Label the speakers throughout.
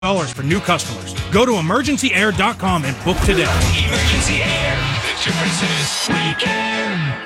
Speaker 1: for new customers. Go to emergencyair.com and book today.
Speaker 2: Emergency Air. The difference is we care.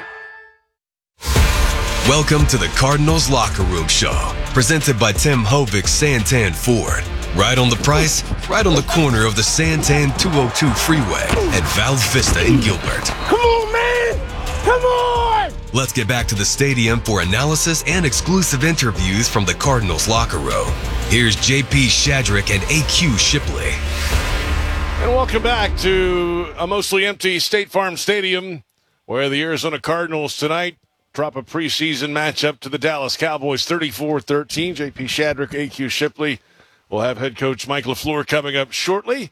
Speaker 3: Welcome to the Cardinals Locker Room Show, presented by Tim Hovik Santan Ford. Right on the price, right on the corner of the Santan 202 freeway at Val Vista in Gilbert.
Speaker 4: Come on, man! Come on!
Speaker 3: Let's get back to the stadium for analysis and exclusive interviews from the Cardinals locker room. Here's JP Shadrick and AQ Shipley.
Speaker 5: And welcome back to a mostly empty State Farm Stadium, where the Arizona Cardinals tonight drop a preseason matchup to the Dallas Cowboys 34-13. JP Shadrick, AQ Shipley. We'll have head coach Mike LaFleur coming up shortly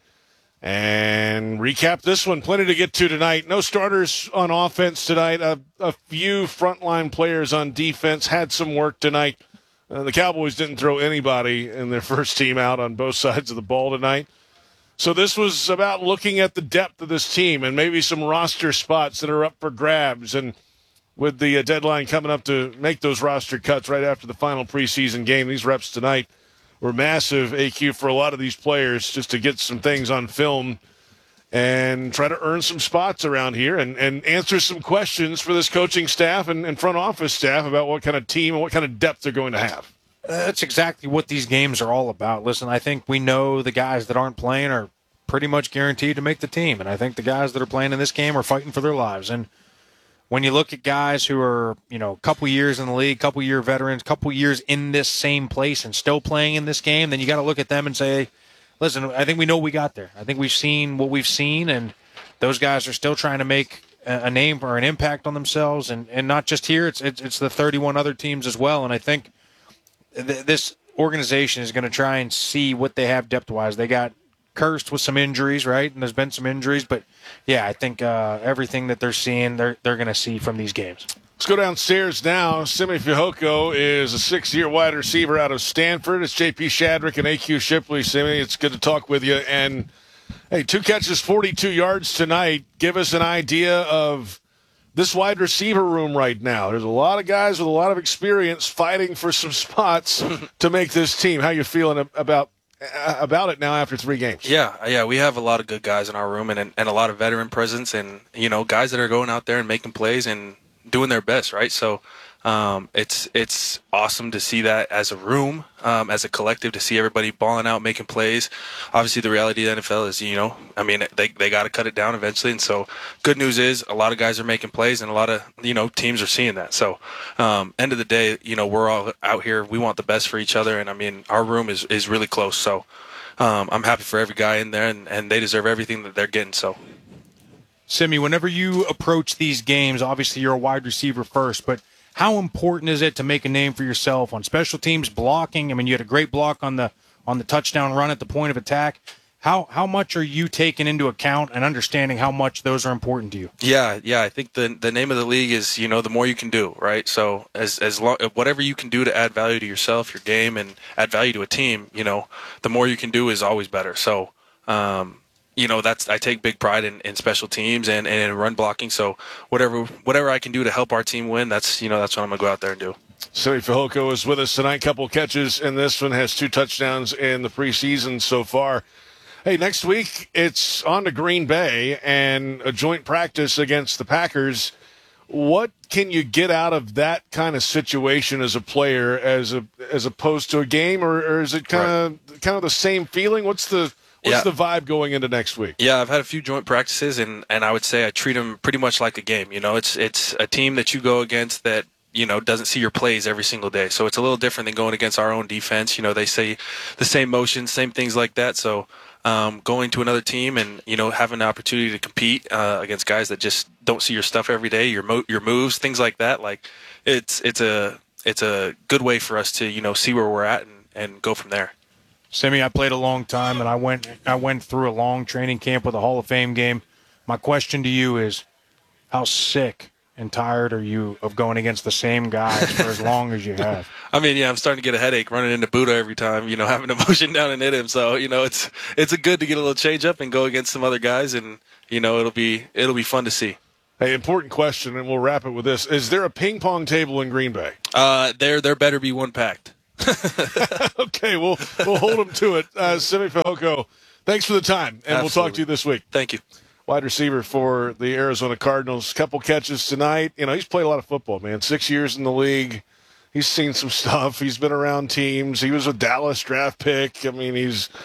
Speaker 5: and recap this one. Plenty to get to tonight. No starters on offense tonight. A few frontline players on defense had some work tonight. The Cowboys didn't throw anybody in their first team out on both sides of the ball tonight. So this was about looking at the depth of this team and maybe some roster spots that are up for grabs. And with the deadline coming up to make those roster cuts right after the final preseason game, these reps tonight were massive, AQ, for a lot of these players, just to get some things on film and try to earn some spots around here and answer some questions for this coaching staff and front office staff about what kind of team and what kind of depth they're going to have.
Speaker 6: That's exactly what these games are all about. Listen, I think we know the guys that aren't playing are pretty much guaranteed to make the team, and I think the guys that are playing in this game are fighting for their lives. And when you look at guys who are, a couple years in the league, couple-year veterans, couple years in this same place and still playing in this game, then you got to look at them and say, listen, I think we know what we got there. I think we've seen what we've seen, and those guys are still trying to make a name or an impact on themselves, and not just here. It's the 31 other teams as well, and I think this organization is going to try and see what they have depth-wise. They got cursed with some injuries, right? And there's been some injuries, but yeah, I think everything that they're seeing, they're going to see from these games.
Speaker 5: Let's go downstairs now. Simi Fehoko is a 6-year wide receiver out of Stanford. It's JP Shadrick and AQ Shipley. Simi, it's good to talk with you. And hey, 2 catches, 42 yards tonight. Give us an idea of this wide receiver room right now. There's a lot of guys with a lot of experience fighting for some spots to make this team. How you feeling about it now after 3 games?
Speaker 7: Yeah, we have a lot of good guys in our room and a lot of veteran presence and, guys that are going out there and making plays and doing their best, right? So it's awesome to see that as a room, as a collective, to see everybody balling out, making plays. Obviously, the reality of the NFL is, they got to cut it down eventually. And so good news is a lot of guys are making plays and a lot of, teams are seeing that. So end of the day, we're all out here. We want the best for each other. And, our room is really close. So I'm happy for every guy in there, and they deserve everything that they're getting. So.
Speaker 6: Simi, whenever you approach these games, obviously you're a wide receiver first, but how important is it to make a name for yourself on special teams, blocking? I mean, you had a great block on the touchdown run at the point of attack. How much are you taking into account and understanding how much those are important to you? Yeah.
Speaker 7: I think the name of the league is, the more you can do, right? So as long, whatever you can do to add value to yourself, your game, and add value to a team, the more you can do is always better. So, I take big pride in special teams and in run blocking. So whatever I can do to help our team win, that's what I'm going to go out there and do.
Speaker 5: Simi Fehoko is with us tonight. Couple catches in this one, has 2 touchdowns in the preseason so far. Hey, next week it's on to Green Bay and a joint practice against the Packers. What can you get out of that kind of situation as a player, as opposed to a game, or is it kind of the same feeling? What's the vibe going into next week?
Speaker 7: Yeah, I've had a few joint practices, and I would say I treat them pretty much like a game. It's a team that you go against that, doesn't see your plays every single day. So it's a little different than going against our own defense. They say the same motions, same things like that. So going to another team and, having the opportunity to compete against guys that just don't see your stuff every day, your moves, things like that. Like it's a good way for us to, see where we're at and go from there.
Speaker 6: Simi, I played a long time, and I went through a long training camp with a Hall of Fame game. My question to you is, how sick and tired are you of going against the same guys for as long as you have?
Speaker 7: I'm starting to get a headache running into Buddha every time, having to motion down and hit him. So, it's good to get a little change up and go against some other guys, and, it'll be fun to see.
Speaker 5: Hey, important question, and we'll wrap it with this. Is there a ping pong table in Green Bay?
Speaker 7: There better be one packed.
Speaker 5: Okay, we'll hold them to it. Simi Fehoko, thanks for the time, and we'll talk to you this week.
Speaker 7: Thank you.
Speaker 5: Wide receiver for the Arizona Cardinals. Couple catches tonight. You know, he's played a lot of football, man. 6 years in the league. He's seen some stuff. He's been around teams. He was a Dallas draft pick. I mean,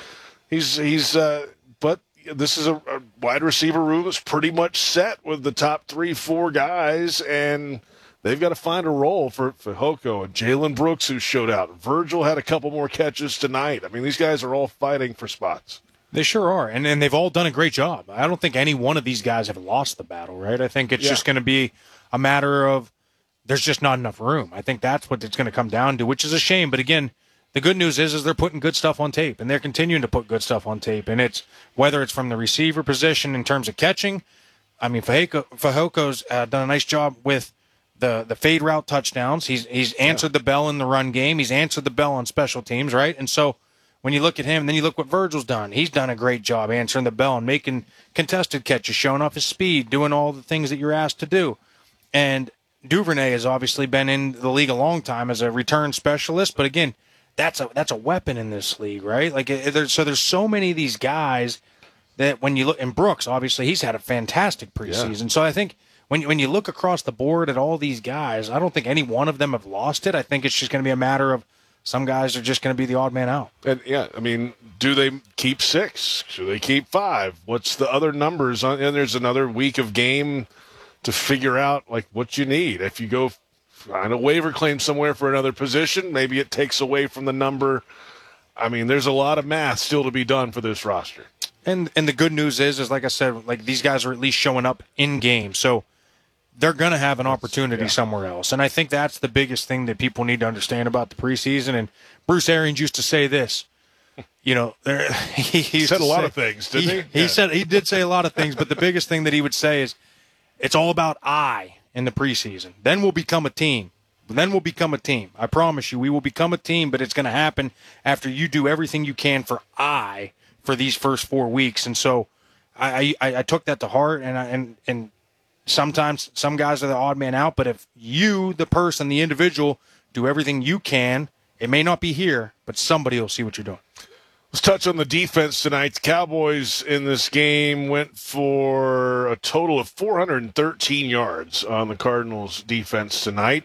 Speaker 5: but this is a wide receiver room that's pretty much set with the top 3-4 guys, and they've got to find a role for Fehoko and Jalen Brooks, who showed out. Virgil had a couple more catches tonight. I mean, these guys are all fighting for spots.
Speaker 6: They sure are, and they've all done a great job. I don't think any one of these guys have lost the battle, right? I think it's just going to be a matter of there's just not enough room. I think that's what it's going to come down to, which is a shame. But again, the good news is they're putting good stuff on tape, and they're continuing to put good stuff on tape. And it's whether it's from the receiver position in terms of catching. I mean, Fehoko's done a nice job with the fade route touchdowns. He's answered the bell in the run game. He's answered the bell on special teams, right? And so when you look at him, then you look what Virgil's done. He's done a great job answering the bell and making contested catches, showing off his speed, doing all the things that you're asked to do. And Duvernay has obviously been in the league a long time as a return specialist, but again, that's a weapon in this league, right? Like there's so many of these guys that when you look, and Brooks, obviously, he's had a fantastic preseason. Yeah. So I think when you look across the board at all these guys, I don't think any one of them have lost it. I think it's just going to be a matter of some guys are just going to be the odd man out.
Speaker 5: And I mean, do they keep 6? Do they keep 5? What's the other numbers? And there's another week of game to figure out like what you need. If you go find a waiver claim somewhere for another position, maybe it takes away from the number. I mean, there's a lot of math still to be done for this roster.
Speaker 6: And the good news is like I said, like these guys are at least showing up in game. So they're going to have an opportunity somewhere else. And I think that's the biggest thing that people need to understand about the preseason. And Bruce Arians used to say this, you know, he
Speaker 5: said a lot of things, didn't he?
Speaker 6: He did say a lot of things, but the biggest thing that he would say is it's all about I in the preseason. Then we'll become a team. I promise you, we will become a team, but it's going to happen after you do everything you can for I for these first 4 weeks. And so I took that to heart, and sometimes some guys are the odd man out, but if you, the person, the individual, do everything you can, it may not be here, but somebody will see what you're doing.
Speaker 5: Let's touch on the defense tonight. The Cowboys in this game went for a total of 413 yards on the Cardinals' defense tonight,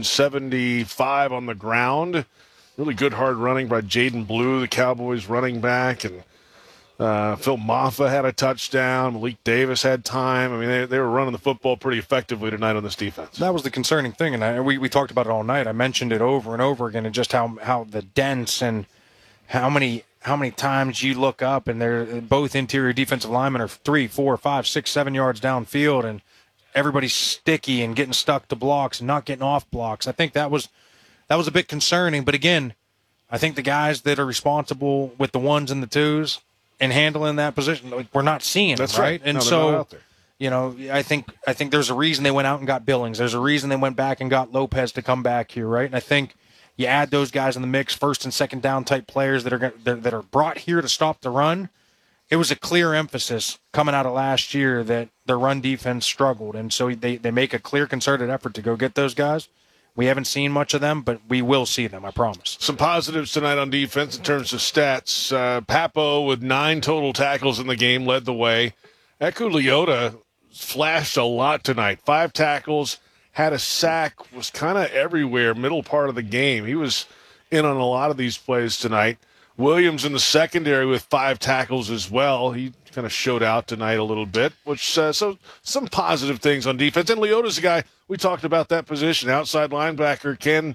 Speaker 5: 175 on the ground. Really good hard running by Jaden Blue, the Cowboys running back, and Phil Maffa had a touchdown. Malik Davis had time. I mean, they were running the football pretty effectively tonight on this defense.
Speaker 6: That was the concerning thing, and we talked about it all night. I mentioned it over and over again, and just how the dense and how many times you look up and they're both interior defensive linemen are 3, 4, 5, 6, 7 yards downfield, and everybody's sticky and getting stuck to blocks and not getting off blocks. I think that was a bit concerning. But again, I think the guys that are responsible with the 1s and the 2s and handling that position, like, we're not seeing them, right? And so, you know, I think there's a reason they went out and got Billings. There's a reason they went back and got Lopez to come back here, right? And I think you add those guys in the mix, first and second down type players that are brought here to stop the run. It was a clear emphasis coming out of last year that their run defense struggled, and so they make a clear concerted effort to go get those guys. We haven't seen much of them, but we will see them, I promise.
Speaker 5: Some positives tonight on defense in terms of stats. Papo with 9 total tackles in the game led the way. Eku Leota flashed a lot tonight. 5 tackles. Had a sack, was kind of everywhere, middle part of the game. He was in on a lot of these plays tonight. Williams in the secondary with 5 tackles as well. He kind of showed out tonight a little bit, which so some positive things on defense. And Leota's a guy, we talked about that position, outside linebacker.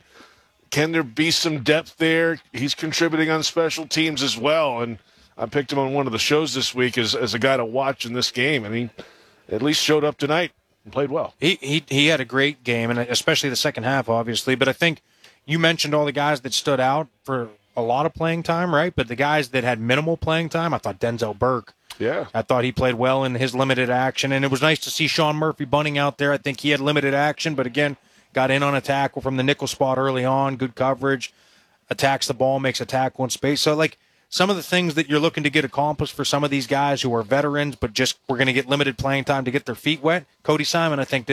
Speaker 5: Can there be some depth there? He's contributing on special teams as well. And I picked him on one of the shows this week as a guy to watch in this game, and he at least showed up tonight and played well.
Speaker 6: He had a great game, and especially the second half, obviously. But I think you mentioned all the guys that stood out for a lot of playing time, right? But the guys that had minimal playing time, I thought Denzel Burke.
Speaker 5: Yeah.
Speaker 6: I thought he played well in his limited action, and it was nice to see Sean Murphy bunting out there. I think he had limited action, but again, got in on a tackle from the nickel spot early on, good coverage, attacks the ball, makes a tackle in space. So, like, some of the things that you're looking to get accomplished for some of these guys who are veterans but just were going to get limited playing time to get their feet wet. Cody Simon, I think, did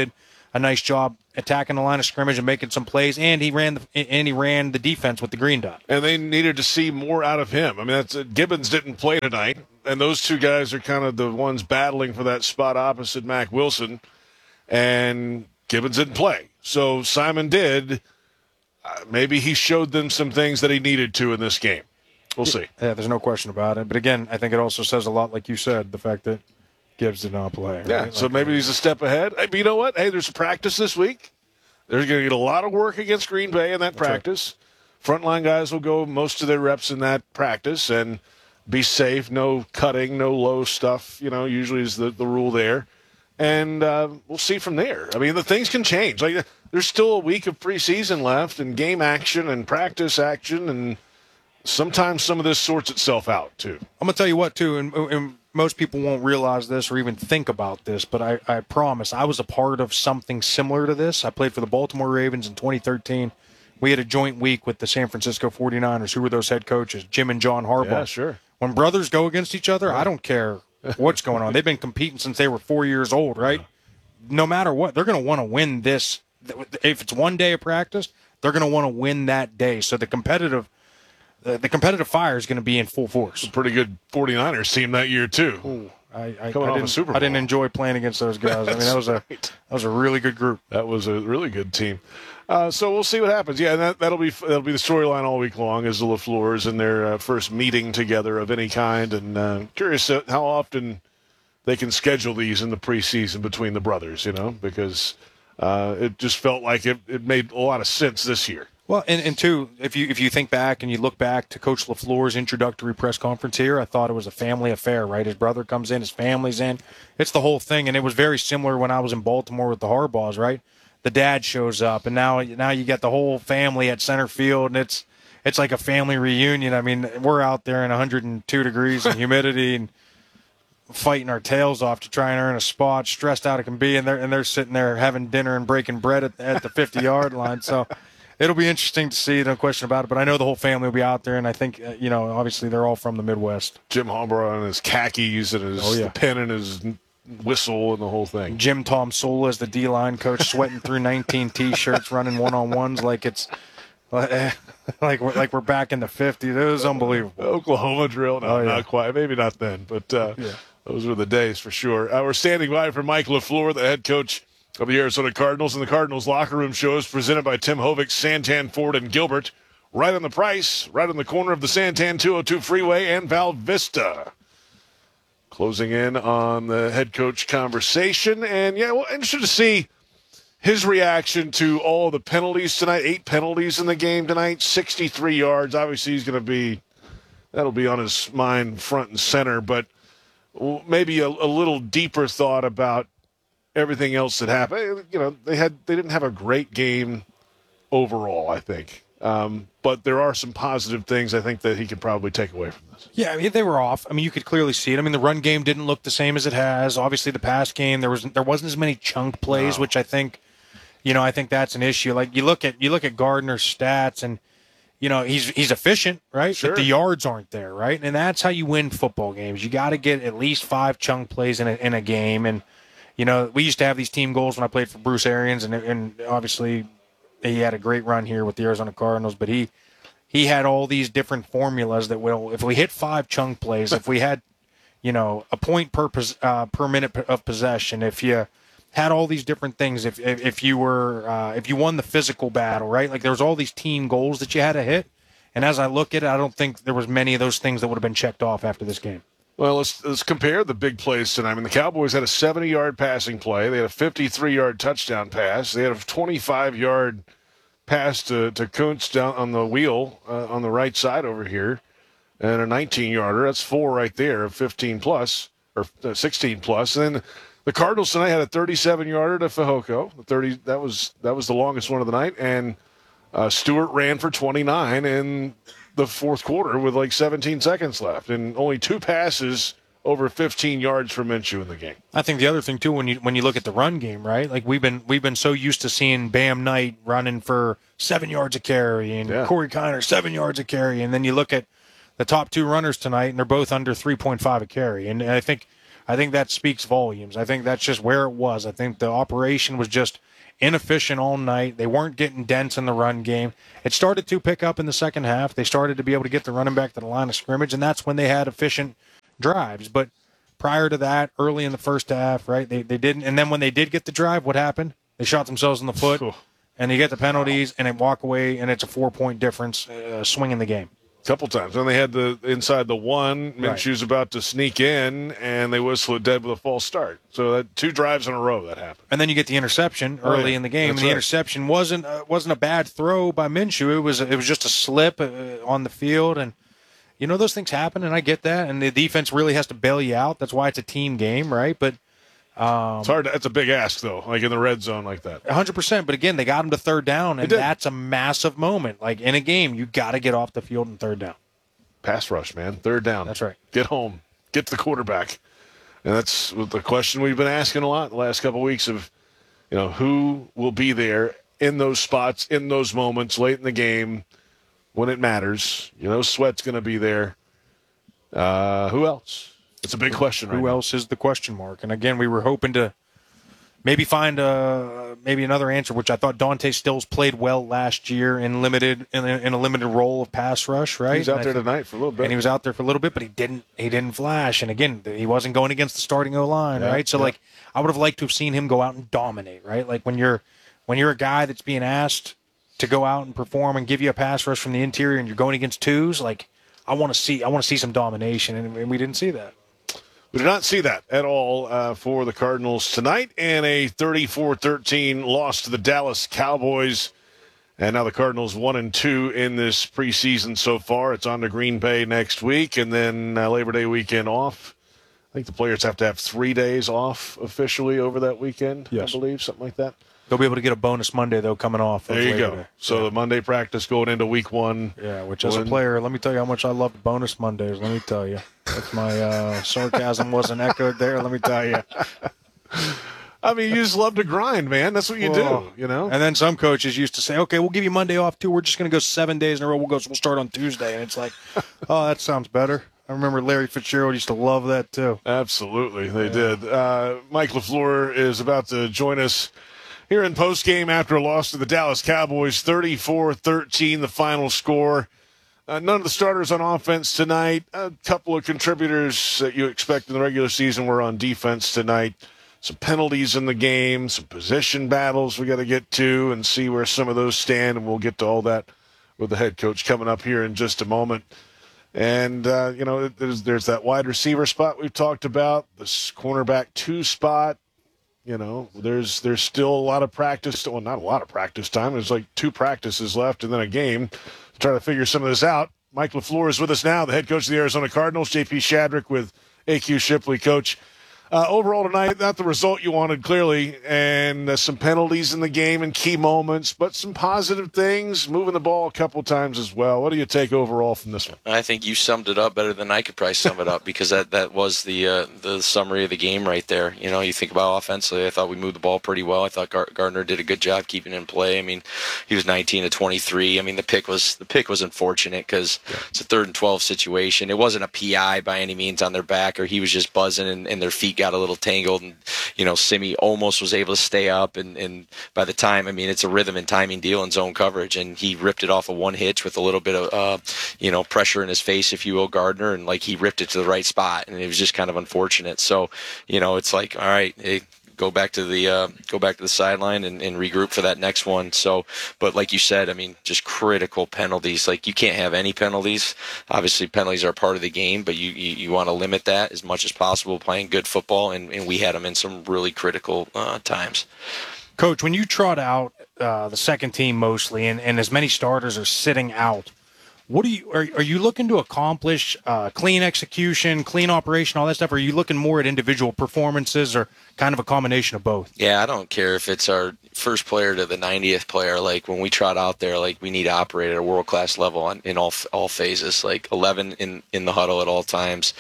Speaker 6: a nice job attacking the line of scrimmage and making some plays, and he ran the defense with the green dot.
Speaker 5: And they needed to see more out of him. I mean, Gibbons didn't play tonight, and those two guys are kind of the ones battling for that spot opposite Mac Wilson, and Gibbons didn't play. So Simon did. Maybe he showed them some things that he needed to in this game. We'll see.
Speaker 6: Yeah, there's no question about it. But again, I think it also says a lot, like you said, the fact that Gibbs did not play. Right?
Speaker 5: Yeah, so maybe he's a step ahead. Hey, but you know what? Hey, there's practice this week. They're going to get a lot of work against Green Bay in that practice. Right. Frontline guys will go most of their reps in that practice and be safe. No cutting, no low stuff. Usually is the rule there. And we'll see from there. I mean, the things can change. Like, there's still a week of preseason left and game action and practice action, and sometimes some of this sorts itself out, too.
Speaker 6: I'm going to tell you what, too, and most people won't realize this or even think about this, but I promise I was a part of something similar to this. I played for the Baltimore Ravens in 2013. We had a joint week with the San Francisco 49ers. Who were those head coaches? Jim and John Harbaugh.
Speaker 5: Yeah, sure.
Speaker 6: When brothers go against each other, I don't care what's going on. They've been competing since they were 4 years old, right? No matter what, they're going to want to win this. If it's one day of practice, they're going to want to win that day. So the competitive fire is going to be in full force.
Speaker 5: A pretty good 49ers team that year, too.
Speaker 6: Ooh, I
Speaker 5: Super Bowl.
Speaker 6: I didn't enjoy playing against those guys. I mean, that was a really good group.
Speaker 5: That was a really good team. So we'll see what happens. Yeah, and that'll be the storyline all week long as the LaFleurs in their first meeting together of any kind. And curious how often they can schedule these in the preseason between the brothers, because it just felt like it made a lot of sense this year.
Speaker 6: Well, and two, if you think back and you look back to Coach LaFleur's introductory press conference here, I thought it was a family affair, right? His brother comes in, his family's in. It's the whole thing, and it was very similar when I was in Baltimore with the Harbaughs, right? The dad shows up, and now you got the whole family at center field, and it's like a family reunion. I mean, we're out there in 102 degrees and humidity and fighting our tails off to try and earn a spot, stressed out it can be, and they're sitting there having dinner and breaking bread at the 50-yard line. So it'll be interesting to see, no question about it. But I know the whole family will be out there, and I think, obviously they're all from the Midwest.
Speaker 5: Jim Harbaugh and his khakis and his pen and his whistle and the whole thing.
Speaker 6: Jim Tom Sola is the D-line coach, sweating through 19 T-shirts, running one-on-ones like it's like we're back in the 50s. It was unbelievable.
Speaker 5: Oklahoma drill. No, not quite. Maybe not then, but those were the days for sure. We're standing by for Mike LaFleur, the head coach of the Arizona Cardinals, and the Cardinals Locker Room Show is presented by Tim Hovick, Santan, Ford, and Gilbert. Right on the price, right on the corner of the Santan 202 Freeway and Val Vista. Closing in on the head coach conversation. And, interested to see his reaction to all the penalties tonight. 8 penalties in the game tonight, 63 yards. Obviously, that'll be on his mind front and center. But maybe a little deeper thought about everything else that happened. They didn't have a great game overall, I think. But there are some positive things I think that he could probably take away from this.
Speaker 6: Yeah, I mean, they were off. I mean, you could clearly see it. I mean, the run game didn't look the same as it has. Obviously, the pass game, there wasn't as many chunk plays, which I think, I think that's an issue. Like you look at Gardner's stats, and he's efficient, right?
Speaker 5: Sure.
Speaker 6: But the yards aren't there, right? And that's how you win football games. You got to get at least 5 chunk plays in a game. And we used to have these team goals when I played for Bruce Arians, and obviously he had a great run here with the Arizona Cardinals, but he had all these different formulas that if we hit 5 chunk plays, if we had, a point per minute of possession, if you had all these different things, if you won the physical battle, right? Like there was all these team goals that you had to hit. And as I look at it, I don't think there was many of those things that would have been checked off after this game.
Speaker 5: Well, let's compare the big plays tonight. I mean, the Cowboys had a 70-yard passing play. They had a 53-yard touchdown pass. They had a 25-yard pass to Kuntz down on the wheel on the right side over here, and a 19-yarder. That's 4 right there of 15-plus or 16-plus. And then the Cardinals tonight had a 37-yarder to Fehoko. That was the longest one of the night. And Stewart ran for 29 in the fourth quarter with like 17 seconds left, and only 2 passes over 15 yards for Minshew in the game.
Speaker 6: I think the other thing too, when you look at the run game, right? Like we've been so used to seeing Bam Knight running for 7 yards a carry and Corey Kiner 7 yards a carry, and then you look at the top 2 runners tonight, and they're both under 3.5 a carry, and I think that speaks volumes. I think that's just where it was. I think the operation was just inefficient all night. They weren't getting dense in the run game. It started to pick up in the second half. They started to be able to get the running back to the line of scrimmage, and that's when they had efficient drives. But prior to that, early in the first half, right, they didn't. And then when they did get the drive, what happened? They shot themselves in the foot, and they get the penalties, and they walk away, and it's a 4-point difference, swinging the game.
Speaker 5: A couple times. When they had the inside the one, Minshew's about to sneak in, and they whistle it dead with a false start. So that 2 drives in a row that happened.
Speaker 6: And then you get the interception early in the game.
Speaker 5: That's
Speaker 6: and the
Speaker 5: right.
Speaker 6: interception wasn't a bad throw by Minshew. It was just a slip on the field, and those things happen, and I get that. And the defense really has to bail you out. That's why it's a team game, right? But
Speaker 5: it's hard. It's a big ask though, like in the red zone like that.
Speaker 6: 100%. But again, they got him to third down, and that's a massive moment. Like in a game, you got to get off the field in third down.
Speaker 5: Pass rush, man. Third down.
Speaker 6: That's right.
Speaker 5: Get home. Get to the quarterback. And that's the question we've been asking a lot the last couple of weeks of, who will be there in those spots, in those moments, late in the game when it matters. Sweat's going to be there. Who else? It's a big question right now.
Speaker 6: Who else is the question mark? And again, we were hoping to maybe find maybe another answer, which I thought Dante Stills played well last year in a limited role of pass rush, right?
Speaker 5: He was out there tonight for a little bit.
Speaker 6: And he was out there for a little bit, but he didn't flash. And again, he wasn't going against the starting O-line, right? So like I would have liked to have seen him go out and dominate, right? Like when you're a guy that's being asked to go out and perform and give you a pass rush from the interior and you're going against twos, like I want to see some domination, and we didn't see that.
Speaker 5: We did not see that at all for the Cardinals tonight, and a 34-13 loss to the Dallas Cowboys. And now the Cardinals 1-2 in this preseason so far. It's on to Green Bay next week, and then Labor Day weekend off. I think the players have to have 3 days off officially over that weekend,
Speaker 6: yes.
Speaker 5: I believe, something like that.
Speaker 6: They'll be able to get a bonus Monday, though, coming off.
Speaker 5: There you go.
Speaker 6: Day.
Speaker 5: So the Monday practice going into week 1.
Speaker 6: Yeah, which as a player, let me tell you how much I loved bonus Mondays. Let me tell you. If my sarcasm wasn't echoed there, let me tell you.
Speaker 5: I mean, you just love to grind, man. That's what you do,
Speaker 6: And then some coaches used to say, okay, we'll give you Monday off, too. We're just going to go 7 days in a row. We'll start on Tuesday. And it's like, oh, that sounds better. I remember Larry Fitzgerald used to love that, too.
Speaker 5: Absolutely, they did. Mike LaFleur is about to join us here in postgame after a loss to the Dallas Cowboys, 34-13, the final score. None of the starters on offense tonight. A couple of contributors that you expect in the regular season were on defense tonight. Some penalties in the game, some position battles we got to get to and see where some of those stand, and we'll get to all that with the head coach coming up here in just a moment. And, there's that wide receiver spot we've talked about, this cornerback 2 spot. There's still a lot of practice. Well, not a lot of practice time. There's like 2 practices left and then a game to try to figure some of this out. Mike LaFleur is with us now, the head coach of the Arizona Cardinals. JP Shadrick with AQ Shipley. Coach, overall tonight, not the result you wanted, clearly, and some penalties in the game and key moments, but some positive things, moving the ball a couple times as well. What do you take overall from this one?
Speaker 8: I think you summed it up better than I could probably sum it up because that was the summary of the game right there. You think about offensively, I thought we moved the ball pretty well. I thought Gardner did a good job keeping it in play. I mean, he was 19 to 23. I mean, the pick was unfortunate because it's a 3rd and 12 situation. It wasn't a PI by any means on their back, or he was just buzzing and their feet got a little tangled, and Simi almost was able to stay up, and by the time, I mean, it's a rhythm and timing deal in zone coverage, and he ripped it off of one hitch with a little bit of pressure in his face, if you will, Gardner, and like he ripped it to the right spot, and it was just kind of unfortunate. So it's like, all right, hey, go back to the sideline and regroup for that next one. So, but like you said, I mean, just critical penalties. Like you can't have any penalties. Obviously, penalties are part of the game, but you want to limit that as much as possible. Playing good football, and we had them in some really critical times.
Speaker 6: Coach, when you trot out the second team mostly, and as many starters are sitting out, what are you looking to accomplish? Clean execution, clean operation, all that stuff? Or are you looking more at individual performances, or kind of a combination of both?
Speaker 8: Yeah, I don't care if it's our first player to the 90th player. Like when we trot out there, like we need to operate at a world-class level in all phases. Like 11 in the huddle at all times.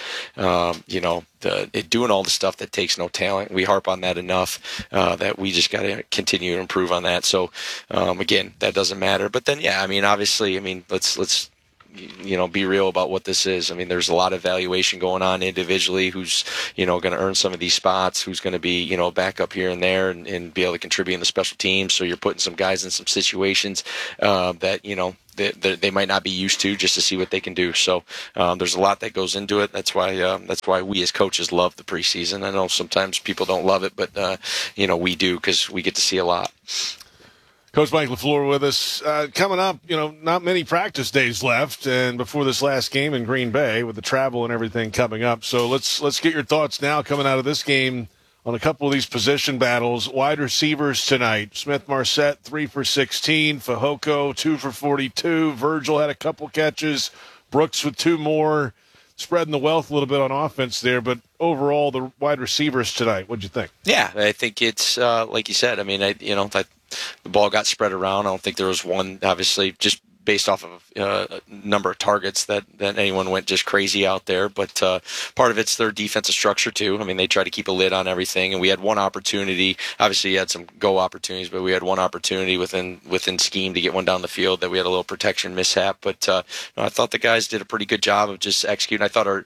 Speaker 8: Doing all the stuff that takes no talent. We harp on that enough that we just got to continue to improve on that. So again, that doesn't matter. But then, yeah, I mean, obviously, I mean, let's be real about what this is. I mean, there's a lot of evaluation going on individually. Who's going to earn some of these spots? Who's going to be back up here and there and be able to contribute in the special teams? So you're putting some guys in some situations that they might not be used to, just to see what they can do. So there's a lot that goes into it. That's why we as coaches love the preseason. I know sometimes people don't love it, but we do, because we get to see a lot.
Speaker 5: Coach Mike LaFleur with us. Coming up, not many practice days left, and before this last game in Green Bay with the travel and everything coming up. So let's get your thoughts now coming out of this game on a couple of these position battles. Wide receivers tonight. Smith-Marsette, 3 for 16. Fehoko, 2 for 42. Virgil had a couple catches. Brooks with 2 more. Spreading the wealth a little bit on offense there, but overall, the wide receivers tonight, what'd you think?
Speaker 8: Yeah, I think it's like you said. I mean, the ball got spread around. I don't think there was one, obviously, just based off of a number of targets that anyone went just crazy out there. But part of it's their defensive structure, too. I mean, they try to keep a lid on everything. And we had one opportunity. Obviously, you had some go opportunities, but we had one opportunity within scheme to get one down the field that we had a little protection mishap. But I thought the guys did a pretty good job of just executing. I thought our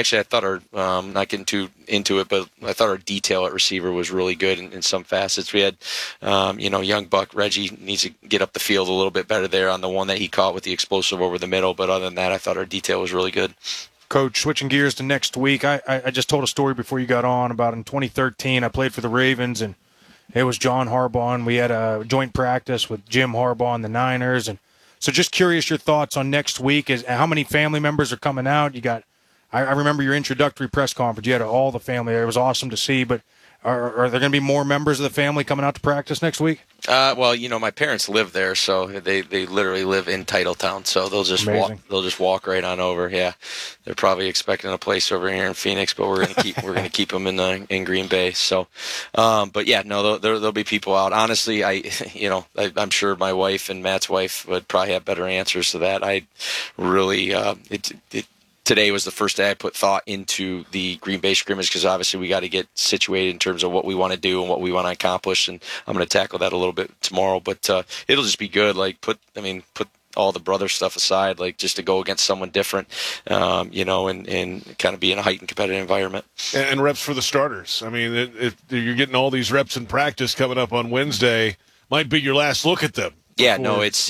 Speaker 8: not getting too into it, but I thought our detail at receiver was really good in some facets. We had, young buck Reggie needs to get up the field a little bit better there on the one that he caught with the explosive over the middle. But other than that, I thought our detail was really good.
Speaker 6: Coach, switching gears to next week, I just told a story before you got on about in 2013, I played for the Ravens, and it was John Harbaugh, and we had a joint practice with Jim Harbaugh and the Niners. And so just curious your thoughts on next week. Is how many family members are coming out? You got, I remember your introductory press conference. You had all the family there. It was awesome to see, but are there going to be more members of the family coming out to practice next week?
Speaker 8: Well, my parents live there, so they literally live in Titletown, so they'll just walk right on over. Yeah, they're probably expecting a place over here in Phoenix, but we're gonna keep them in Green Bay. So, but yeah, no, there'll be people out. Honestly, I'm sure my wife and Matt's wife would probably have better answers to that. I really today was the first day I put thought into the Green Bay scrimmage, because obviously we got to get situated in terms of what we want to do and what we want to accomplish, and I'm going to tackle that a little bit tomorrow. But it'll just be good. Like put all the brother stuff aside, like just to go against someone different, and kind of be in a heightened competitive environment.
Speaker 5: And reps for the starters. I mean, you're getting all these reps in practice coming up on Wednesday. Might be your last look at them.
Speaker 8: Yeah, no, that's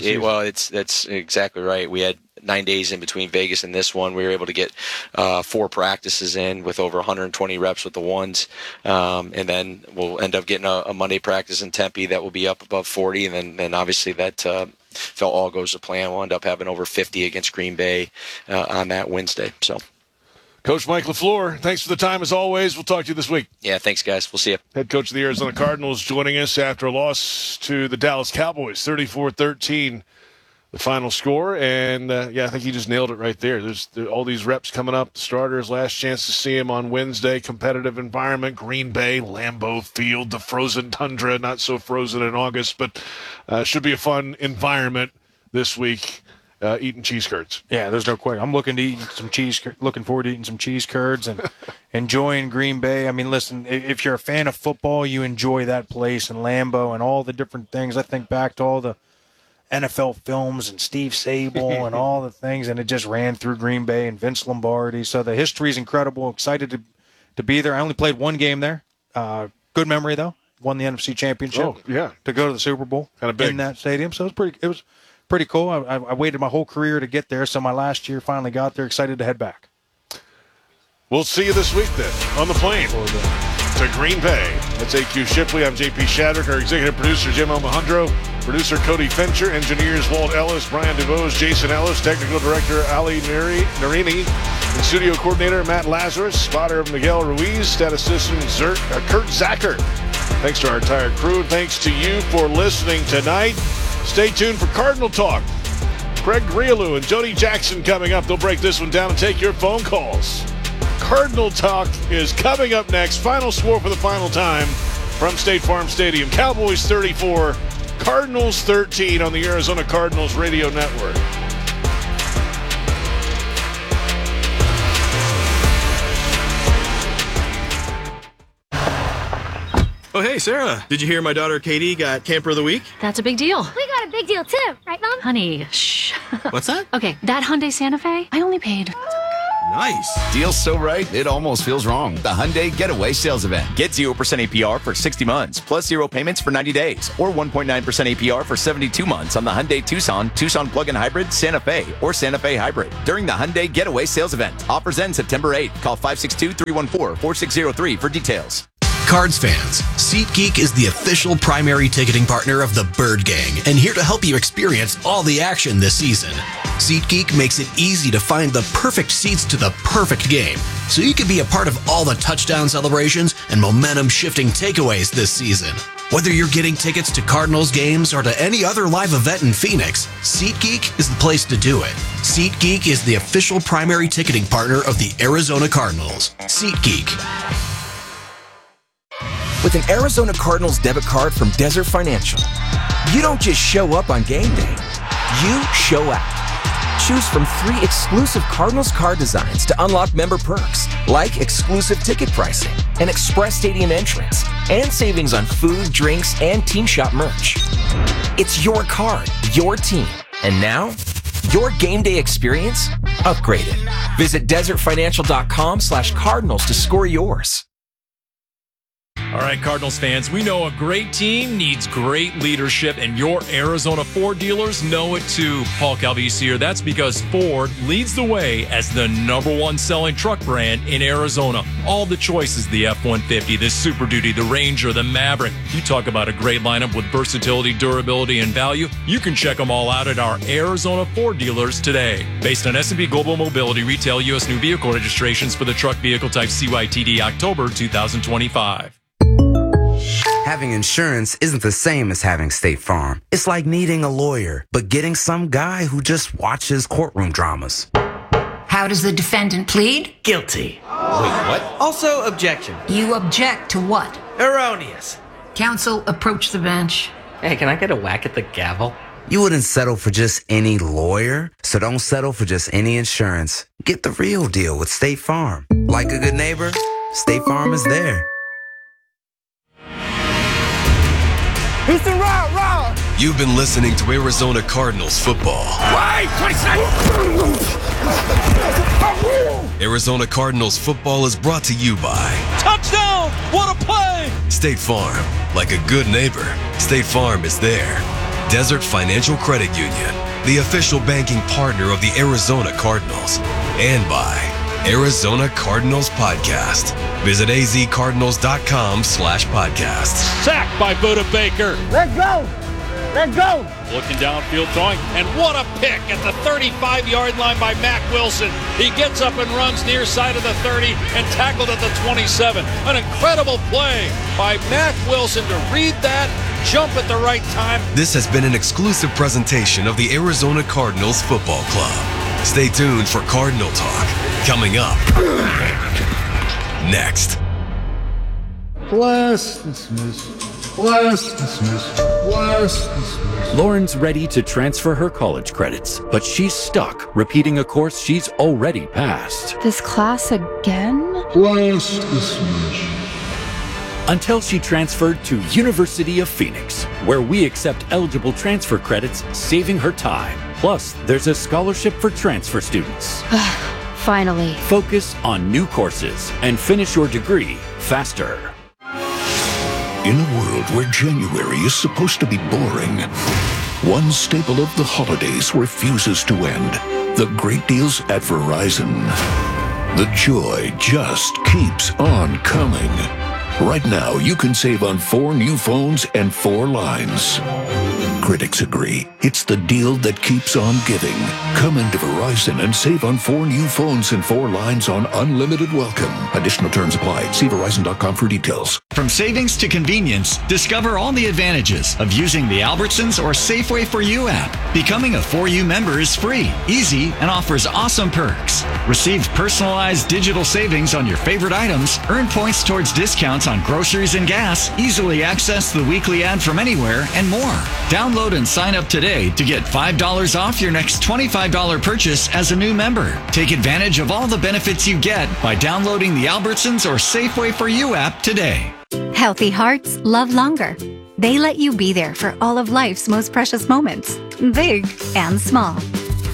Speaker 8: exactly right. We had 9 days in between Vegas and this one. We were able to get 4 practices in with over 120 reps with the ones, and then we'll end up getting a Monday practice in Tempe that will be up above 40, and then obviously that if all goes to plan, we'll end up having over 50 against Green Bay on that Wednesday. So,
Speaker 5: Coach Mike LaFleur, thanks for the time as always. We'll talk to you this week.
Speaker 8: Yeah, thanks, guys. We'll see you.
Speaker 5: Head coach of the Arizona Cardinals joining us after a loss to the Dallas Cowboys, 34-13. The final score, and I think he just nailed it right there. There's all these reps coming up. The starters, last chance to see him on Wednesday. Competitive environment, Green Bay, Lambeau Field, the frozen tundra, not so frozen in August, but should be a fun environment this week. Eating cheese curds.
Speaker 6: Yeah, there's no question. I'm looking forward to eating some cheese curds and enjoying Green Bay. I mean, listen, if you're a fan of football, you enjoy that place and Lambeau and all the different things. I think back to all the NFL films and Steve Sable and all the things, and it just ran through Green Bay and Vince Lombardi. So the history is incredible. Excited to be there. I only played one game there. Good memory though. Won the NFC Championship.
Speaker 5: Oh, yeah.
Speaker 6: To go to the Super Bowl in that stadium. So it was pretty cool. I waited my whole career to get there, so my last year finally got there. Excited to head back.
Speaker 5: We'll see you this week then on the plane to Green Bay. That's AQ Shipley. I'm JP Shadrick. Our executive producer, Jim Alejandro. Producer, Cody Fincher. Engineers, Walt Ellis, Brian DeVos, Jason Ellis. Technical director, Ali Narini. And studio coordinator, Matt Lazarus. Spotter, Miguel Ruiz. Statistician, Kurt Zacher. Thanks to our entire crew. Thanks to you for listening tonight. Stay tuned for Cardinal Talk. Craig Rialou and Jody Jackson coming up. They'll break this one down and take your phone calls. Cardinal Talk is coming up next. Final score for the final time from State Farm Stadium. Cowboys 34, Cardinals 13 on the Arizona Cardinals Radio Network.
Speaker 9: Oh, hey, Sarah. Did you hear my daughter Katie got Camper of the Week?
Speaker 10: That's a big deal.
Speaker 11: We got a big deal, too. Right, Mom?
Speaker 10: Honey, shh.
Speaker 9: What's that?
Speaker 10: Okay, that Hyundai Santa Fe, I only paid.
Speaker 9: Nice.
Speaker 11: Deal's so right, it almost feels wrong. The Hyundai Getaway Sales Event. Get 0% APR for 60 months, plus 0 payments for 90 days, or 1.9% APR for 72 months on the Hyundai Tucson, Tucson Plug-in Hybrid, Santa Fe, or Santa Fe Hybrid during the Hyundai Getaway Sales Event. Offers end September 8th. Call 562-314-4603 for details.
Speaker 12: Cards fans, SeatGeek is the official primary ticketing partner of the Bird Gang and here to help you experience all the action this season. SeatGeek makes it easy to find the perfect seats to the perfect game, so you can be a part of all the touchdown celebrations and momentum-shifting takeaways this season. Whether you're getting tickets to Cardinals games or to any other live event in Phoenix, SeatGeek is the place to do it. SeatGeek is the official primary ticketing partner of the Arizona Cardinals. SeatGeek.
Speaker 13: With an Arizona Cardinals debit card from Desert Financial, you don't just show up on game day, you show out. Choose from 3 exclusive Cardinals card designs to unlock member perks, like exclusive ticket pricing, an express stadium entrance, and savings on food, drinks, and team shop merch. It's your card, your team, and now, your game day experience upgraded. Visit desertfinancial.com/Cardinals to score yours.
Speaker 1: All right, Cardinals fans, we know a great team needs great leadership, and your Arizona Ford dealers know it too. Paul Calvisi here. That's because Ford leads the way as the #1 selling truck brand in Arizona. All the choices, the F-150, the Super Duty, the Ranger, the Maverick. You talk about a great lineup with versatility, durability, and value. You can check them all out at our Arizona Ford dealers today. Based on S&P Global Mobility, retail U.S. new vehicle registrations for the truck vehicle type CYTD October 2025.
Speaker 14: Having insurance isn't the same as having State Farm. It's like needing a lawyer, but getting some guy who just watches courtroom dramas.
Speaker 15: How does the defendant plead?
Speaker 16: Guilty.
Speaker 14: Wait, what?
Speaker 16: Also, objection.
Speaker 15: You object to what?
Speaker 16: Erroneous.
Speaker 15: Counsel, approach the bench.
Speaker 16: Hey, can I get a whack at the gavel?
Speaker 14: You wouldn't settle for just any lawyer, so don't settle for just any insurance. Get the real deal with State Farm. Like a good neighbor, State Farm is there.
Speaker 4: Houston, ride!
Speaker 3: You've been listening to Arizona Cardinals football.
Speaker 4: Wait! 20 seconds!
Speaker 3: Arizona Cardinals football is brought to you by
Speaker 2: Touchdown! What a play!
Speaker 3: State Farm. Like a good neighbor, State Farm is there. Desert Financial Credit Union, the official banking partner of the Arizona Cardinals. And by Arizona Cardinals Podcast. Visit azcardinals.com/podcasts.
Speaker 2: Sacked by Budda Baker.
Speaker 4: Let's go! Let's go!
Speaker 2: Looking downfield throwing, and what a pick at the 35-yard line by Mack Wilson. He gets up and runs near side of the 30 and tackled at the 27. An incredible play by Mack Wilson to read that, jump at the right time.
Speaker 3: This has been an exclusive presentation of the Arizona Cardinals Football Club. Stay tuned for Cardinal Talk coming up next.
Speaker 17: Bless, dismiss. Bless, dismiss. Bless, dismiss.
Speaker 18: Lauren's ready to transfer her college credits, but she's stuck repeating a course she's already passed.
Speaker 10: This class again?
Speaker 17: Bless, dismiss.
Speaker 18: Until she transferred to University of Phoenix, where we accept eligible transfer credits, saving her time. Plus, there's a scholarship for transfer students.
Speaker 10: Finally.
Speaker 18: Focus on new courses and finish your degree faster.
Speaker 19: In a world where January is supposed to be boring, one staple of the holidays refuses to end. The great deals at Verizon. The joy just keeps on coming. Right now, you can save on 4 new phones and 4 lines. Critics agree. It's the deal that keeps on giving. Come into Verizon and save on 4 new phones and 4 lines on unlimited welcome. Additional terms apply. See Verizon.com for details.
Speaker 20: From savings to convenience, discover all the advantages of using the Albertsons or Safeway For You app. Becoming a For You member is free, easy, and offers awesome perks. Receive personalized digital savings on your favorite items, earn points towards discounts on groceries and gas, easily access the weekly ad from anywhere, and more. Download and sign up today to get $5 off your next $25 purchase as a new member. Take advantage of all the benefits you get by downloading the Albertsons or Safeway For You app today.
Speaker 21: Healthy hearts love longer. They let you be there for all of life's most precious moments, big and small.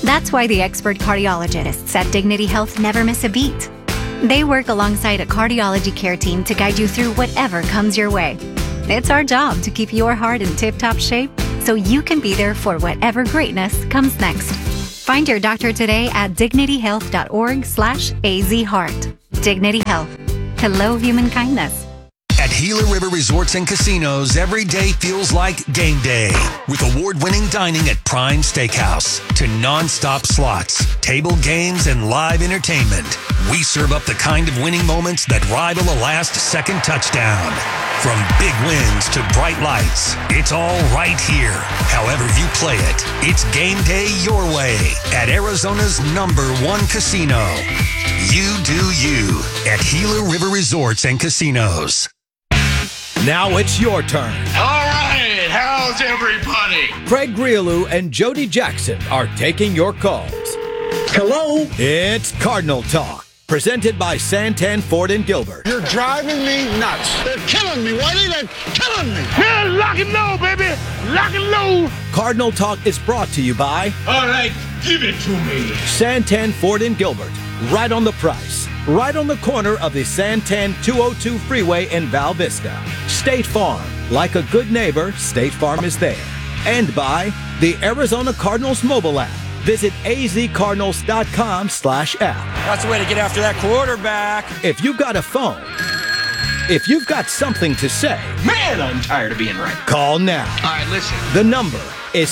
Speaker 21: That's why the expert cardiologists at Dignity Health never miss a beat. They work alongside a cardiology care team to guide you through whatever comes your way. It's our job to keep your heart in tip-top shape so you can be there for whatever greatness comes next. Find your doctor today at dignityhealth.org/azheart. Dignity Health. Hello, human kindness.
Speaker 7: At Gila River Resorts and Casinos, every day feels like game day. With award-winning dining at Prime Steakhouse to non-stop slots, table games, and live entertainment, we serve up the kind of winning moments that rival a last-second touchdown. From big wins to bright lights, it's all right here. However you play it, it's game day your way at Arizona's #1 casino. You do you at Gila River Resorts and Casinos.
Speaker 22: Now it's your turn.
Speaker 23: All right, how's everybody?
Speaker 22: Craig Grialou and Jody Jackson are taking your calls. Hello? It's Cardinal Talk, presented by Santan Ford and Gilbert.
Speaker 4: You're driving me nuts. They're killing me, Whitey. They're killing me. Yeah, lock and low, baby. Lock and low.
Speaker 22: Cardinal Talk is brought to you by...
Speaker 23: All right, give it to me.
Speaker 22: Santan Ford and Gilbert. Right on the price. Right on the corner of the Santan 202 freeway in Val Vista. State Farm. Like a good neighbor, State Farm is there. And by the Arizona Cardinals mobile app. Visit azcardinals.com/app.
Speaker 24: That's the way to get after that quarterback.
Speaker 22: If you've got a phone, if you've got something to say,
Speaker 23: Man, I'm tired of being right.
Speaker 22: call now.
Speaker 23: All right, listen.
Speaker 22: The number is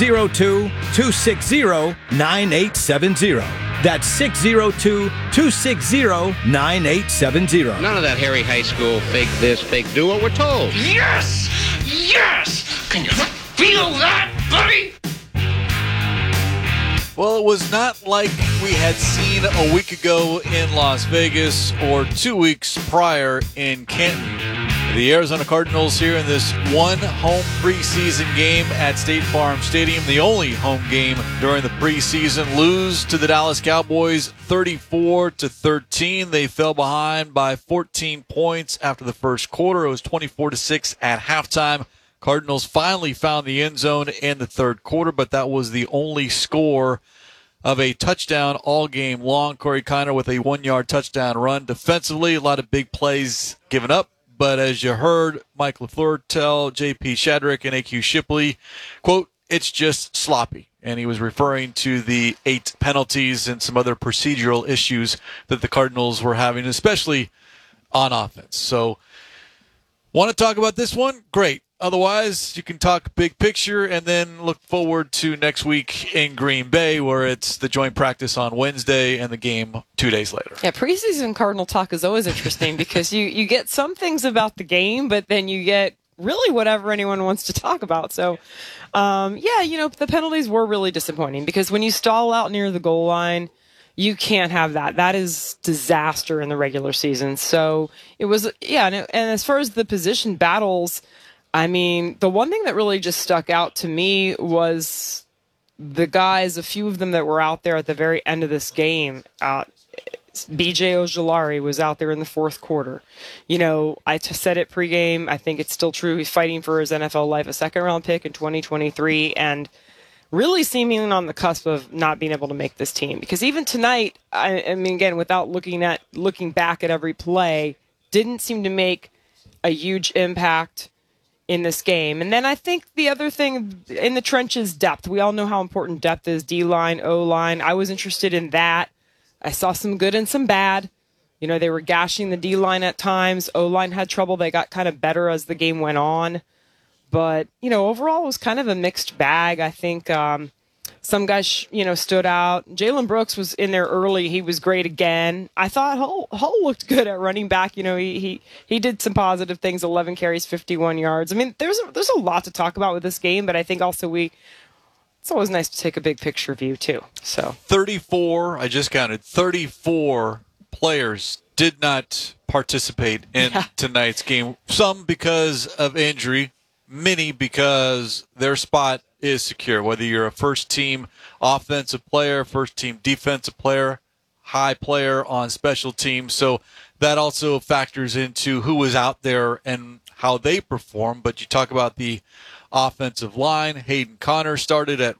Speaker 22: 602-260-9870. That's 602-260-9870.
Speaker 25: None of that Harry High School fake this, fake do what we're told.
Speaker 23: Yes! Yes! Can you feel that, buddy?
Speaker 2: Well, it was not like we had seen a week ago in Las Vegas or 2 weeks prior in Canton. The Arizona Cardinals here in this one home preseason game at State Farm Stadium, the only home game during the preseason, lose to the Dallas Cowboys 34-13. They fell behind by 14 points after the first quarter. It was 24-6 at halftime. Cardinals finally found the end zone in the third quarter, but that was the only score of a touchdown all game long. Corey Kiner with a 1-yard touchdown run. Defensively, a lot of big plays given up. But as you heard Mike LaFleur tell J.P. Shadrick and A.Q. Shipley, quote, it's just sloppy. And he was referring to the 8 penalties and some other procedural issues that the Cardinals were having, especially on offense. So, want to talk about this one? Great. Otherwise, you can talk big picture and then look forward to next week in Green Bay, where it's the joint practice on Wednesday and the game 2 days later.
Speaker 26: Yeah, preseason Cardinal talk is always interesting because you get some things about the game, but then you get really whatever anyone wants to talk about. So, the penalties were really disappointing because when you stall out near the goal line, you can't have that. That is disaster in the regular season. So it was, and as far as the position battles, I mean, the one thing that really just stuck out to me was the guys, a few of them that were out there at the very end of this game. B.J. Ojulari was out there in the fourth quarter. You know, I said it pregame. I think it's still true. He's fighting for his NFL life, a second-round pick in 2023, and really seeming on the cusp of not being able to make this team. Because even tonight, I mean, again, without looking back at every play, didn't seem to make a huge impact in this game. And then I think the other thing in the trenches, depth. We all know how important depth is, D-line, O-line. I was interested in that. I saw some good and some bad. You know, they were gashing the D-line at times. O-line had trouble. They got kind of better as the game went on. But, overall it was kind of a mixed bag. I think some guys, stood out. Jalen Brooks was in there early. He was great again. I thought Hull looked good at running back. He did some positive things, 11 carries, 51 yards. I mean, there's a lot to talk about with this game, but I think also it's always nice to take a big picture view too. So
Speaker 2: 34, I just counted, 34 players did not participate in tonight's game. Some because of injury, many because their spot is secure, whether you're a first-team offensive player, first-team defensive player, high player on special teams. So that also factors into who was out there and
Speaker 5: how they perform. But you talk about the offensive line. Hayden Connor started at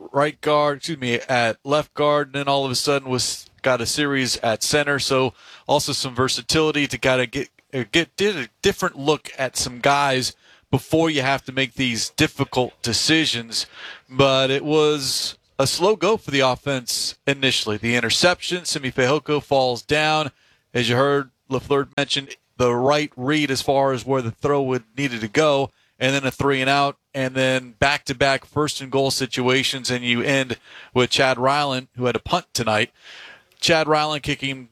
Speaker 5: at left guard, and then all of a sudden got a series at center. So also some versatility to kind of get a different look at some guys before you have to make these difficult decisions. But it was a slow go for the offense initially. The interception, Simi Fehoko falls down. As you heard LaFleur mention, the right read as far as where the throw needed to go, and then a 3-and-out, and then back-to-back first-and-goal situations, and you end with Chad Ryland, who had a punt tonight. Chad Ryland kicking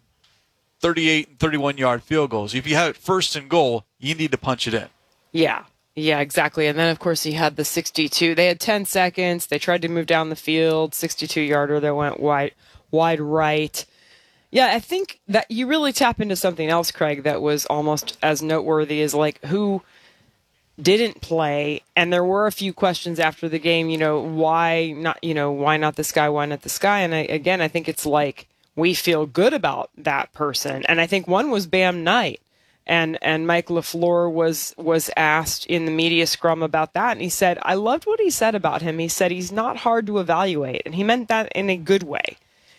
Speaker 5: 38 and 31-yard field goals. If you have it first and goal, you need to punch it in.
Speaker 26: Yeah, exactly. And then, of course, he had the 62. They had 10 seconds. They tried to move down the field, 62-yarder that went wide right. Yeah, I think that you really tap into something else, Craig, that was almost as noteworthy as, like, who didn't play. And there were a few questions after the game, why not this guy, why not this guy? And I think it's like we feel good about that person. And I think one was Bam Knight. And Mike LaFleur was asked in the media scrum about that, and he said, I loved what he said about him. He said he's not hard to evaluate, and he meant that in a good way.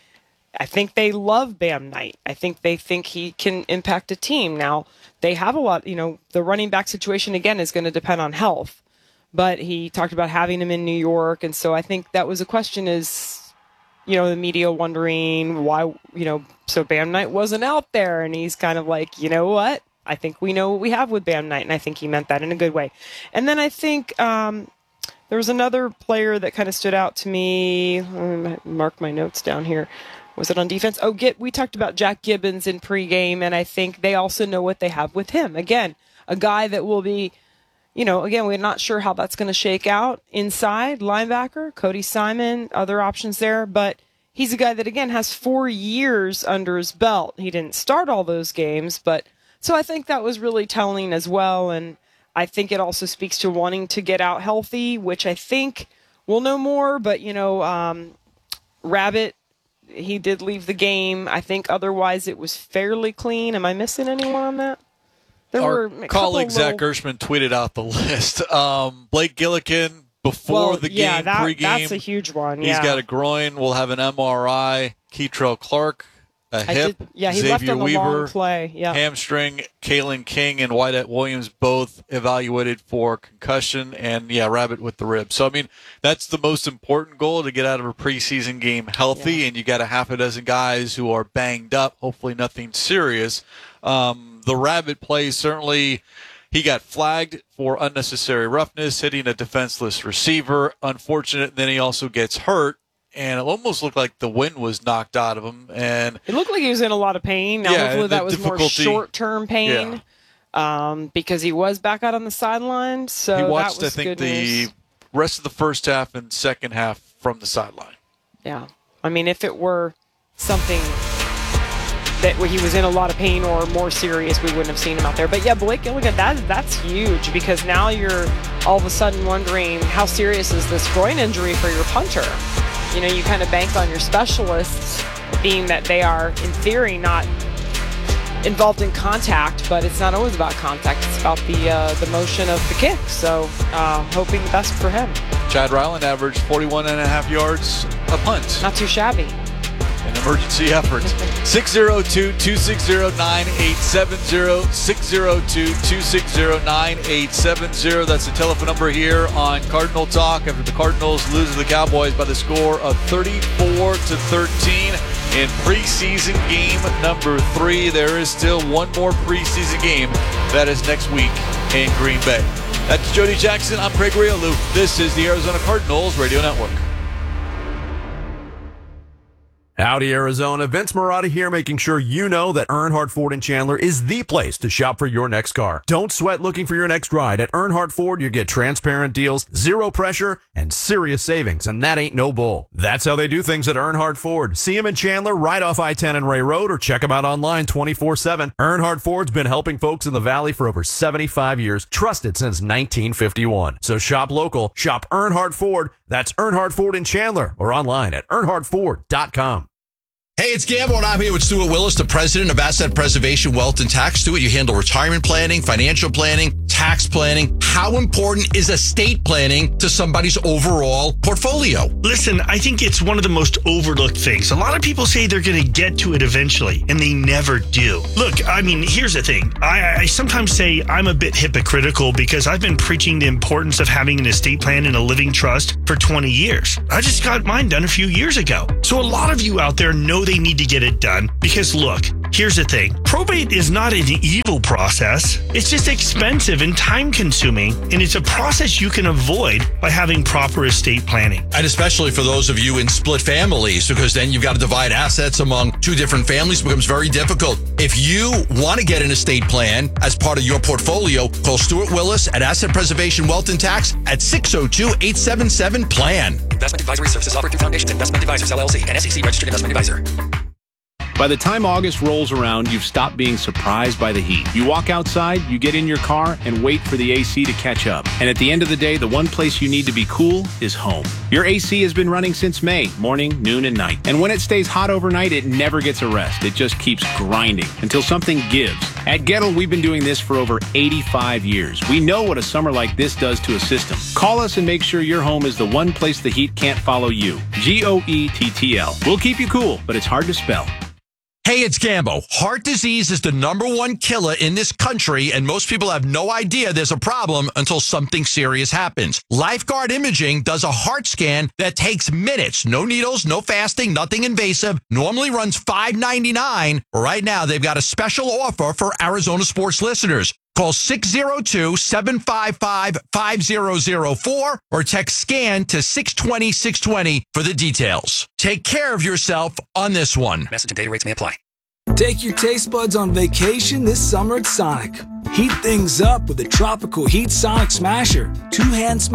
Speaker 26: I think they love Bam Knight. I think they think he can impact a team. Now, they have a lot, the running back situation, again, is going to depend on health. But he talked about having him in New York, and so I think that was a question is, the media wondering why, so Bam Knight wasn't out there, and he's kind of like, you know what? I think we know what we have with Bam Knight, and I think he meant that in a good way. And then I think there was another player that kind of stood out to me. Let me mark my notes down here. Was it on defense? We talked about Jack Gibbons in pregame, and I think they also know what they have with him. Again, a guy that will be, we're not sure how that's going to shake out. Inside, linebacker, Cody Simon, other options there, but he's a guy that, again, has 4 years under his belt. He didn't start all those games, but so I think that was really telling as well, and I think it also speaks to wanting to get out healthy, which I think we'll know more, but, Rabbit, he did leave the game. I think otherwise it was fairly clean. Am I missing anyone on that?
Speaker 5: Our colleague Zach Gershman tweeted out the list. Blake Gillikin before the game, pregame.
Speaker 26: That's a huge one.
Speaker 5: He's got a groin. We'll have an MRI. Keitrell Clark, a hip.
Speaker 26: He
Speaker 5: Xavier
Speaker 26: left on the
Speaker 5: Weaver,
Speaker 26: long play. Yeah.
Speaker 5: Hamstring. Kalen King and Wyatt Williams both evaluated for concussion, and Rabbit with the rib. So that's the most important goal, to get out of a preseason game healthy, and you got a half a dozen guys who are banged up. Hopefully nothing serious. The Rabbit play, certainly he got flagged for unnecessary roughness, hitting a defenseless receiver. Unfortunate. Then he also gets hurt, and it almost looked like the wind was knocked out of him. And
Speaker 26: it looked like he was in a lot of pain. Now, hopefully that was more short-term pain, because he was back out on the sideline. So
Speaker 5: he watched,
Speaker 26: that was
Speaker 5: I think,
Speaker 26: good news.
Speaker 5: the rest of the first half and second half from the sideline.
Speaker 26: Yeah. If it were something that he was in a lot of pain or more serious, we wouldn't have seen him out there. But Blake Gilligan, that's huge, because now you're all of a sudden wondering, how serious is this groin injury for your punter? You kind of bank on your specialists, being that they are, in theory, not involved in contact, but it's not always about contact. It's about the motion of the kick. So hoping the best for him.
Speaker 5: Chad Ryland averaged 41.5 yards a punt.
Speaker 26: Not too shabby.
Speaker 5: An emergency effort. 602-260-9870. 602-260-9870. That's the telephone number here on Cardinal Talk after the Cardinals lose to the Cowboys by the score of 34-13 in preseason game number 3. There is still one more preseason game. That is next week in Green Bay. That's Jody Jackson. I'm Craig Riolu. This is the Arizona Cardinals Radio Network.
Speaker 6: Howdy, Arizona. Vince Marotta here, making sure you know that Earnhardt Ford in Chandler is the place to shop for your next car. Don't sweat looking for your next ride. At Earnhardt Ford, you get transparent deals, zero pressure, and serious savings, and that ain't no bull. That's how they do things at Earnhardt Ford. See them in Chandler right off I-10 and Ray Road, or check them out online 24/7. Earnhardt Ford's been helping folks in the Valley for over 75 years, trusted since 1951. So shop local, shop Earnhardt Ford. That's Earnhardt Ford in Chandler, or online at earnhardtford.com.
Speaker 1: Hey, it's Gamble, and I'm here with Stuart Willis, the president of Asset Preservation Wealth and Tax. Stuart, you handle retirement planning, financial planning, tax planning. How important is estate planning to somebody's overall portfolio?
Speaker 8: Listen, I think it's one of the most overlooked things. A lot of people say they're going to get to it eventually, and they never do. Look, I mean, here's the thing. I sometimes say I'm a bit hypocritical because I've been preaching the importance of having an estate plan and a living trust for 20 years. I just got mine done a few years ago. So a lot of you out there know they need to get it done because look, here's the thing. Probate is not an evil process. It's just expensive and time consuming, and it's a process you can avoid by having proper estate planning.
Speaker 1: And especially for those of you in split families, because then you've got to divide assets among two different families. It becomes very difficult. If you want to get an estate plan as part of your portfolio, call Stuart Willis at Asset Preservation Wealth and Tax at 602-877-PLAN.
Speaker 9: Investment advisory services offered through Foundations Investment Advisors, LLC, and SEC registered investment advisor.
Speaker 11: By the time August rolls around, you've stopped being surprised by the heat. You walk outside, you get in your car, and wait for the AC to catch up. And at the end of the day, the one place you need to be cool is home. Your AC has been running since May, morning, noon, and night. And when it stays hot overnight, it never gets a rest. It just keeps grinding until something gives. At Gettle, we've been doing this for over 85 years. We know what a summer like this does to a system. Call us and make sure your home is the one place the heat can't follow you. GOETTL. We'll keep you cool, but it's hard to spell.
Speaker 1: Hey, it's Gambo. Heart disease is the #1 killer in this country, and most people have no idea there's a problem until something serious happens. Lifeguard Imaging does a heart scan that takes minutes. No needles, no fasting, nothing invasive. Normally runs $5.99. Right now, they've got a special offer for Arizona sports listeners. Call 602-755-5004 or text SCAN to 620-620 for the details. Take care of yourself on this one.
Speaker 9: Message and data rates may apply.
Speaker 12: Take your taste buds on vacation this summer at Sonic. Heat things up with the tropical Heat Sonic Smasher. Two-hand smash.